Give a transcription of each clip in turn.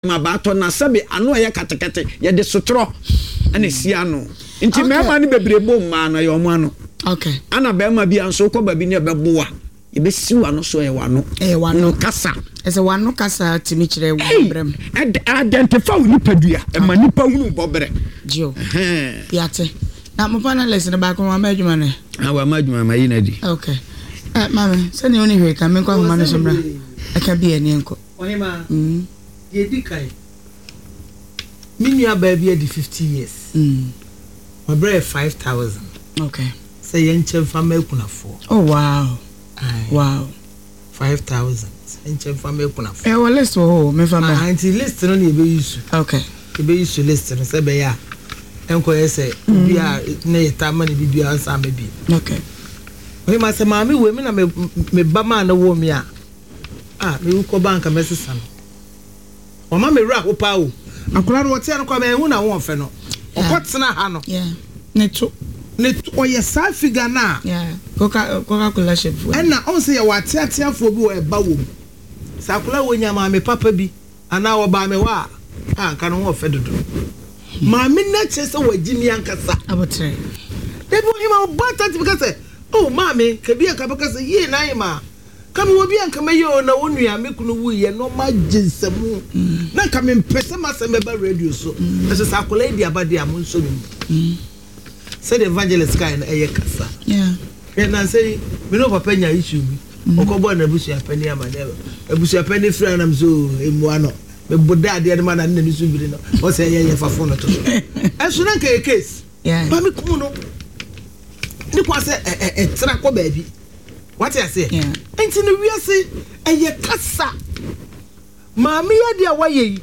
mabato na sabe ano ye katekete ye de sotro ana sia no nti mema ne bebrebo ma na ye omo ano okay ana be ma bia nso ko ba bi ne beboa ye be siwa no so ye wano wano kasa ese wano kasa timi kire wo brem identify nipadua e ma nipa hunu bobre jo yate na mo panelist ne ba ko ma adwuma ne wa ma adwuma ma yi na di okay mama se ne oni hwe ka me ko ma ne so bra aka bi eni enko ohima Yedi kai. Minya baby di 50 years. My brother 5,000. Okay. Say yenche family kuna 4. Oh wow. Wow. 5,000. Yenche family kuna 4. Well list oh me family. Anti list no ne be use. Okay. E be use list no say be ya. Enko say bia na yeta ma ne bibia ansa ma bi. Okay. We ma say maami we me na me ba ma na wo me a. Me ko bank mesesa no. Mama me ra ho pa o akura no wote an kwa me hu na wo fe no okotena ha no yeah neto oye sa figure na yeah coca-cola shape and na on say ya wate atiafo bi wo e ba wo sa akura wo nya ma me papa bi ana wo ba me wa anka no wo fe dodo ma me na che se wo gimi ankasa abotre debu hima bata ti because oh ma me ka bi anka because ye na ima kama wobi anka mayo na wonua mekunu wuye no majinsemu na kama mpese masem ba radio so eso sakola idi abade amonso mi say the evangelist guy na eye kasa yeah na say me no papa nya issue bi okobo na busu apani amanebe busu apani frɛ na mzo emu ano me boda ade de mana na nisu bi no o say ye fafo no to eso na ka case yeah ba me kumu no ni kwa say tra ko ba bi what I say? Yeah. Enti no wiase eye kasa. Maami ya dia waye.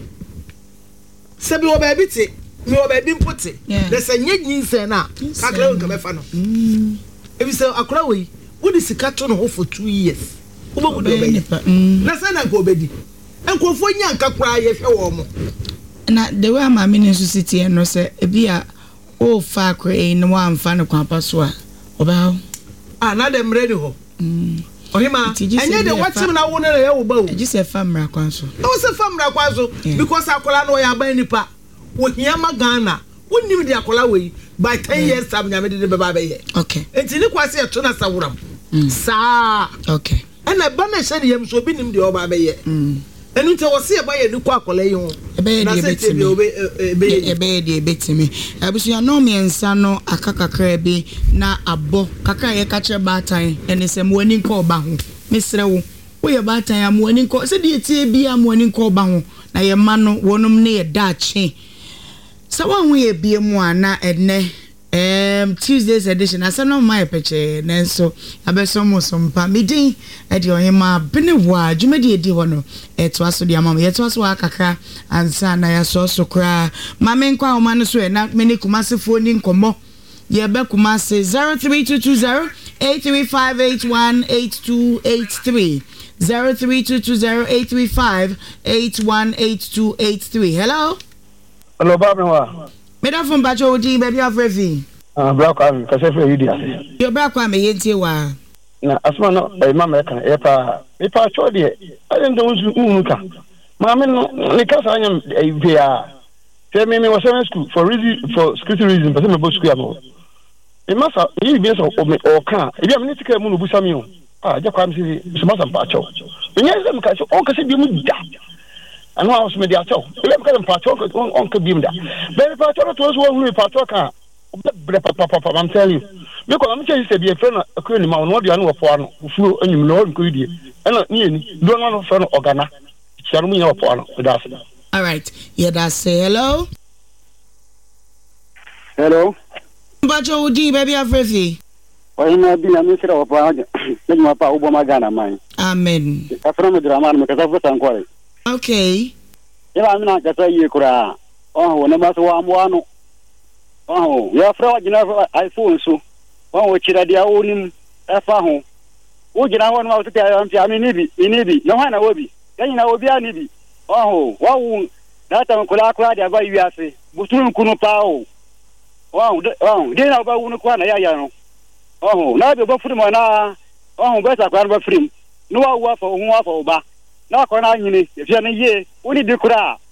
Sebi wo ba bi te, me wo ba bi mpote. Na se nyegyin se na, kakra won ka me fa no. Ebi se akra we, wo di sika to no ho for 2 years. Wo bo do be. Na se na ko bedi. Enkofo nya nkakra ye hwe wo mo. Na the way maami ne society no se ebi a o fa akra e no wa mfa no kwa paso a oba na dem ready ho. Ohima enye de watim na wo na ye wo ba wo ejise famra kwanso o se famra kwanso because akola no ya ba nipa wo hia magana wonnim de akola we by 10 years time nyame de beba be ye okay enti ni kwase eto na sawuram sa okay ena ba na hye de yem so bi nim de oba be ye enu nte wo se e ba ye ni kwa akola yi ho na se te bi ebe de betimi abusu ya no miensa no akakakra bi na abo kakra ye ka kire batan ene se muani nko ba ho mesre wo ye batan ya muani nko se de tie bi ya muani nko ba ho na ye ma no wonum ne ye dache se wa ho ye bie mu ana ene Tuesday's edition asano my peche nenso abesomo sompa midin e de ohima benewa dwumadi edi ho no eto aso de amam yeto aso akakra ansa na ya so kra mame nkwa o man so e na meni kumasefo ni nkomo ye be kumase 032208358188283 032208358188283 hello Babenwa Meda from Bacho Odi baby afrefi. Black am kase fe yidi ase. Yo black am yentie wa. Na asma no mama kan e pa cho de. I don't unu ka. Ma me no ni kasa anyam e via. Say me was in school for security reason but me go school am. E masa yi bi so o kan. E bi am ni tika mu no busa mi o. Ja kwa mi se masa pa cho. Nya se me ka so o kase bi mu da. And I was mediator. Let me get patrol on Kabim. Very patrol to us who patrol car. I'm telling you. Because I'm saying to be a friend of Queen Mountain, what you know for one who and you know, good. And not near don't want a friend of Ghana. Shall we know for with us? All right. Yeah, that's say hello. Hello. Bacho Odi, baby afrefi. Why not be a minister of Let my pa Obama Ghana mine. Amen. A friend of drama because of the inquiry. Okay. Yeah, I'm not just a year. Oh, no matter what I'm one. Oh, your friend, you know, I phone so. Oh, which are the own home. Would you know what to tell you? I mean, maybe, no one will be. Then you know, be a nibby. Oh, wow, that uncle Aquadia by you, I say, Butun Kunopao. Oh, then about Unukwana, Yano. Oh, now the Buffalo, oh, better grandpa free. No, I work for who offer. Na kona nyini efia ne ye woni de kura